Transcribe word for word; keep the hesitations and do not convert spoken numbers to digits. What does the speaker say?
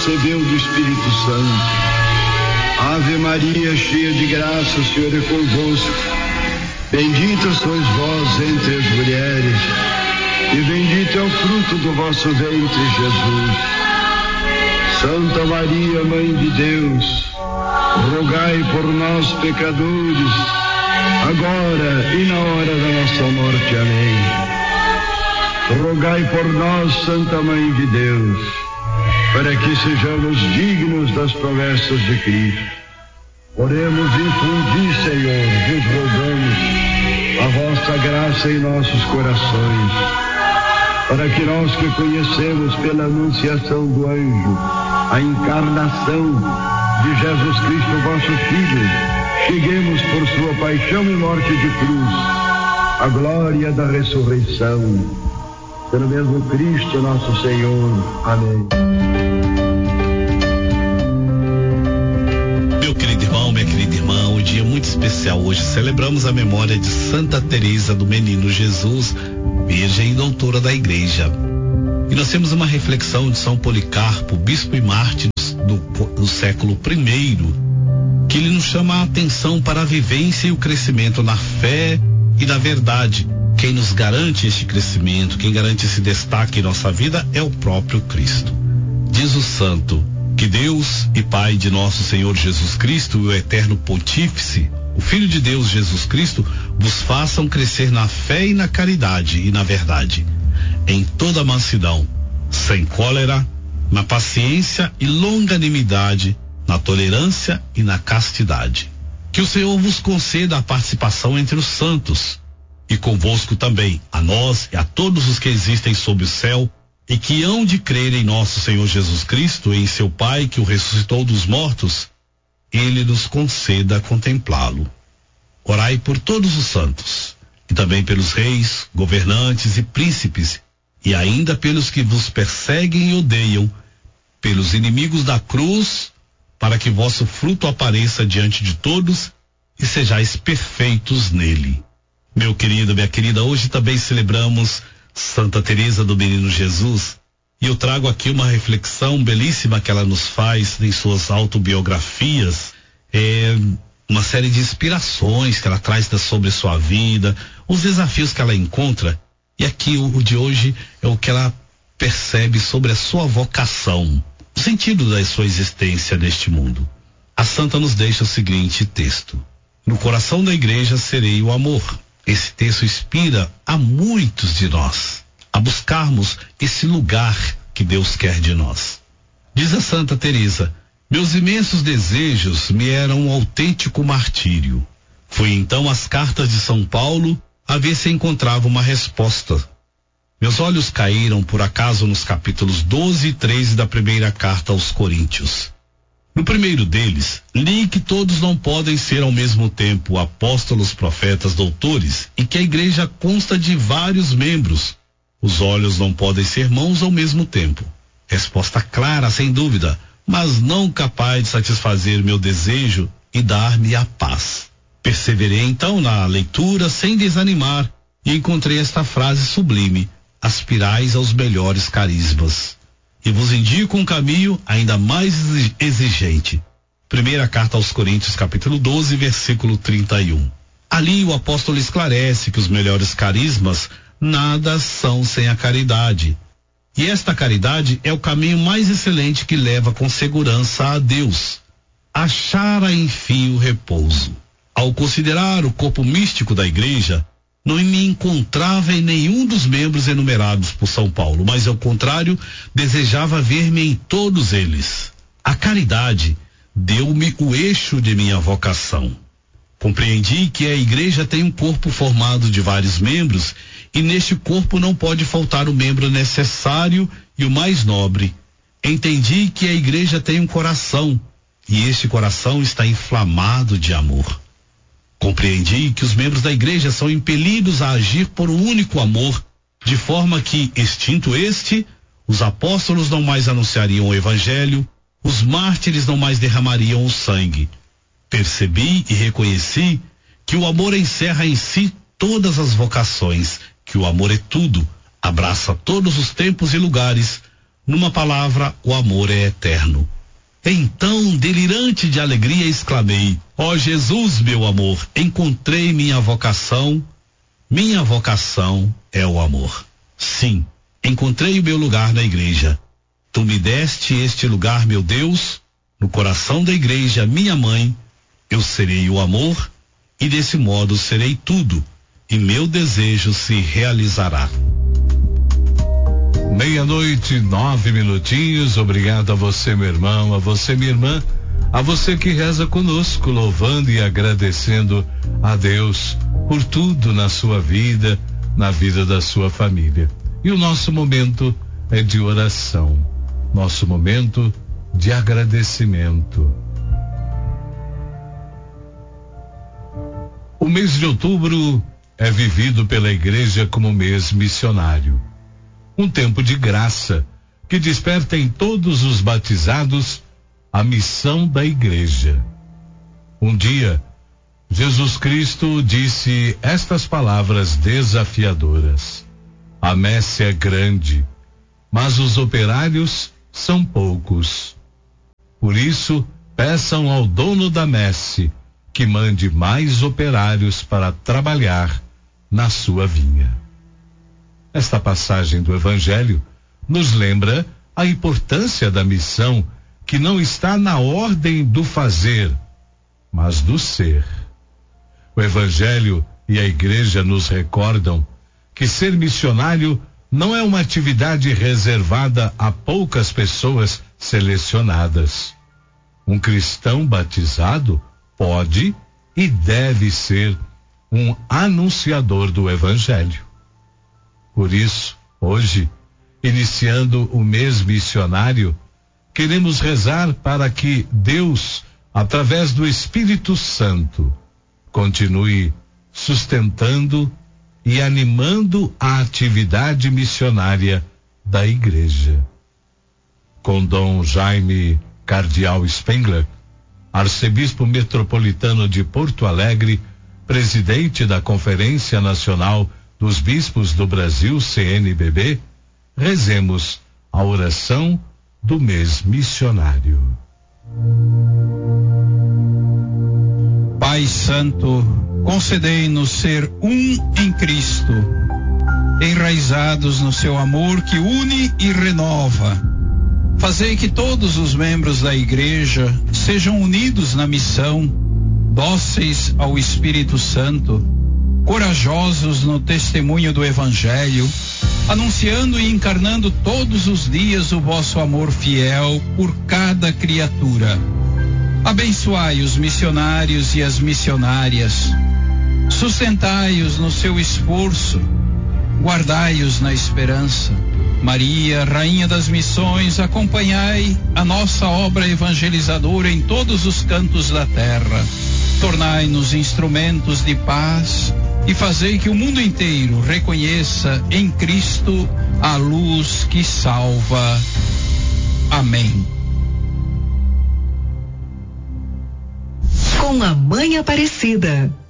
concebeu do Espírito Santo. Ave Maria, cheia de graça, o Senhor é convosco. Bendita sois vós entre as mulheres, e bendito é o fruto do vosso ventre, Jesus. Santa Maria, Mãe de Deus, rogai por nós, pecadores, agora e na hora da nossa morte. Amém. Rogai por nós, Santa Mãe de Deus, para que sejamos dignos das promessas de Cristo. Oremos, infundi, Senhor, vos rogamos a vossa graça em nossos corações, para que nós que conhecemos pela anunciação do anjo a encarnação de Jesus Cristo, vosso Filho, cheguemos por sua paixão e morte de cruz à glória da ressurreição. Pelo mesmo Cristo nosso Senhor. Amém. Meu querido irmão, minha querida irmã, um dia muito especial hoje. Celebramos a memória de Santa Teresa do Menino Jesus, Virgem e Doutora da Igreja. E nós temos uma reflexão de São Policarpo, bispo e mártir do, do século primeiro, que ele nos chama a atenção para a vivência e o crescimento na fé e na verdade. Quem nos garante este crescimento, quem garante esse destaque em nossa vida é o próprio Cristo. Diz o santo que Deus e Pai de nosso Senhor Jesus Cristo, o eterno Pontífice, o Filho de Deus Jesus Cristo, vos façam crescer na fé e na caridade e na verdade, em toda mansidão, sem cólera, na paciência e longanimidade, na tolerância e na castidade. Que o Senhor vos conceda a participação entre os santos, e convosco também, a nós e a todos os que existem sob o céu, e que hão de crer em nosso Senhor Jesus Cristo e em seu Pai, que o ressuscitou dos mortos, ele nos conceda contemplá-lo. Orai por todos os santos, e também pelos reis, governantes e príncipes, e ainda pelos que vos perseguem e odeiam, pelos inimigos da cruz, para que vosso fruto apareça diante de todos e sejais perfeitos nele. Meu querido, minha querida, hoje também celebramos Santa Teresa do Menino Jesus, e eu trago aqui uma reflexão belíssima que ela nos faz em suas autobiografias, é, uma série de inspirações que ela traz sobre sua vida, os desafios que ela encontra, e aqui o, o de hoje é o que ela percebe sobre a sua vocação, o sentido da sua existência neste mundo. A santa nos deixa o seguinte texto: no coração da igreja serei o amor. Esse texto inspira a muitos de nós a buscarmos esse lugar que Deus quer de nós. Diz a Santa Teresa: meus imensos desejos me eram um autêntico martírio. Fui então às cartas de São Paulo a ver se encontrava uma resposta. Meus olhos caíram por acaso nos capítulos doze e treze da primeira carta aos Coríntios. No primeiro deles, li que todos não podem ser ao mesmo tempo apóstolos, profetas, doutores, e que a igreja consta de vários membros. Os olhos não podem ser mãos ao mesmo tempo. Resposta clara, sem dúvida, mas não capaz de satisfazer meu desejo e dar-me a paz. Perseverei então na leitura sem desanimar e encontrei esta frase sublime: aspirais aos melhores carismas. E vos indico um caminho ainda mais exigente. Primeira carta aos Coríntios, capítulo doze, versículo trinta e um. Ali o apóstolo esclarece que os melhores carismas nada são sem a caridade. E esta caridade é o caminho mais excelente que leva com segurança a Deus. Achara enfim o repouso. Ao considerar o corpo místico da igreja, não me encontrava em nenhum dos membros enumerados por São Paulo, mas ao contrário, desejava ver-me em todos eles. A caridade deu-me o eixo de minha vocação. Compreendi que a igreja tem um corpo formado de vários membros, e neste corpo não pode faltar o membro necessário e o mais nobre. Entendi que a igreja tem um coração, e este coração está inflamado de amor. Compreendi que os membros da igreja são impelidos a agir por um único amor, de forma que, extinto este, os apóstolos não mais anunciariam o evangelho, os mártires não mais derramariam o sangue. Percebi e reconheci que o amor encerra em si todas as vocações, que o amor é tudo, abraça todos os tempos e lugares, Numa palavra, o amor é eterno. Então, delirante de alegria, exclamei: ó Jesus, meu amor, encontrei minha vocação. Minha vocação é o amor. Sim, encontrei o meu lugar na igreja. Tu me deste este lugar, meu Deus. No coração da igreja, minha mãe, eu serei o amor, e desse modo serei tudo, e meu desejo se realizará. Meia-noite, nove minutinhos. Obrigado a você, meu irmão, a você, minha irmã, a você que reza conosco, louvando e agradecendo a Deus por tudo na sua vida, na vida da sua família. E o nosso momento é de oração, nosso momento de agradecimento. O mês de outubro é vivido pela igreja como mês missionário. Um tempo de graça que desperta em todos os batizados a missão da igreja. Um dia, Jesus Cristo disse estas palavras desafiadoras: a messe é grande, mas os operários são poucos. Por isso, peçam ao dono da messe que mande mais operários para trabalhar na sua vinha. Esta passagem do Evangelho nos lembra a importância da missão, que não está na ordem do fazer, mas do ser. O Evangelho e a igreja nos recordam que ser missionário não é uma atividade reservada a poucas pessoas selecionadas. Um cristão batizado pode e deve ser um anunciador do Evangelho. Por isso, hoje, iniciando o mês missionário, queremos rezar para que Deus, através do Espírito Santo, continue sustentando e animando a atividade missionária da igreja. Com Dom Jaime Cardeal Spengler, arcebispo metropolitano de Porto Alegre, presidente da Conferência Nacional dos Bispos do Brasil, C N B B, rezemos a oração do mês missionário. Pai Santo, concedei-nos ser um em Cristo, enraizados no seu amor que une e renova. Fazei que todos os membros da igreja sejam unidos na missão, dóceis ao Espírito Santo, corajosos no testemunho do Evangelho, anunciando e encarnando todos os dias o vosso amor fiel por cada criatura. Abençoai os missionários e as missionárias, sustentai-os no seu esforço, guardai-os na esperança. Maria, Rainha das Missões, acompanhai a nossa obra evangelizadora em todos os cantos da terra. Tornai-nos instrumentos de paz e fazei que o mundo inteiro reconheça em Cristo a luz que salva. Amém. Com a Mãe Aparecida.